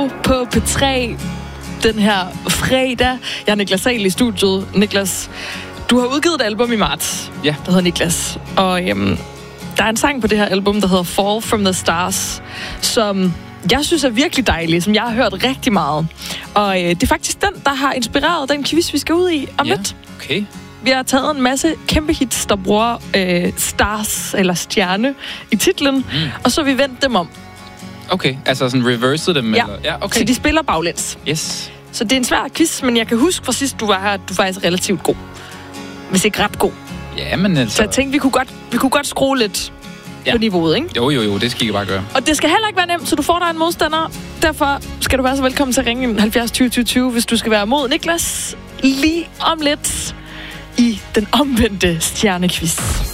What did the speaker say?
På P3 den her fredag. Jeg er Niklas Sahl i studiet. Niklas, du har udgivet et album i marts, Ja. der hedder Niklas. Og der er en sang på det her album, der hedder Fall From The Stars, som jeg synes er virkelig dejlig, som jeg har hørt rigtig meget. Og det er faktisk den, der har inspireret den quiz, vi skal ud i om lidt. Okay. Vi har taget en masse kæmpe hits, der bruger stars eller stjerne i titlen, og så har vi vendt dem om. Okay, altså sådan reversed dem? Ja, eller? Ja, okay. så de spiller baglæns. Yes. Så det er en svær quiz, men jeg kan huske fra sidst, du var her, at du faktisk er relativt god. Hvis ikke ret god. Ja, men altså... Så jeg tænkte, vi kunne godt skrue lidt på niveauet, ikke? Jo, det skal I bare gøre. Og det skal heller ikke være nemt, så du får dig en modstander. Derfor skal du være så velkommen til at ringe 70 20 20 20, hvis du skal være mod Niklas lige om lidt i den omvendte stjernequiz.